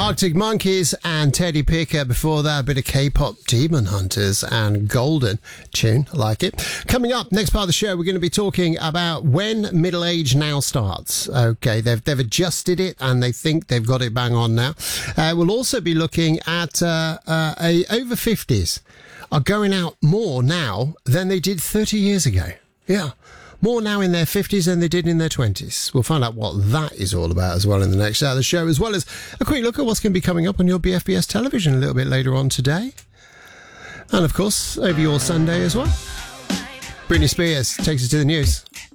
Arctic Monkeys and Teddy Picker. Before that, a bit of K-pop, Demon Hunters and Golden. Tune, I like it. Coming up, next part of the show, we're going to be talking about when middle age now starts. Okay, they've adjusted it and they think they've got it bang on now. We'll also be looking at over 50s are going out more now than they did 30 years ago. Yeah. More now in their 50s than they did in their 20s. We'll find out what that is all about as well in the next hour of the show, as well as a quick look at what's going to be coming up on your BFBS television a little bit later on today. And, of course, over your Sunday as well. Britney Spears takes us to the news.